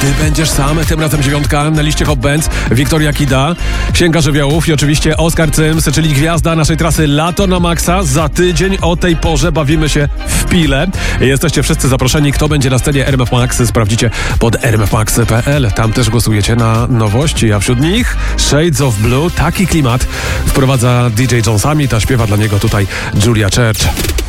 Gdy będziesz sam, tym razem 9 na liście Hot Bands, Wiktoria Kida, Księga Żywiołów i oczywiście Oskar Cyms, czyli gwiazda naszej trasy Lato na Maxa. Za tydzień o tej porze bawimy się w Pile. Jesteście wszyscy zaproszeni. Kto będzie na scenie RMF Max, sprawdzicie pod rmfmax.pl. Tam też głosujecie na nowości, a wśród nich Shades of Blue. Taki klimat wprowadza DJ John Summit, a śpiewa dla niego tutaj Julia Church.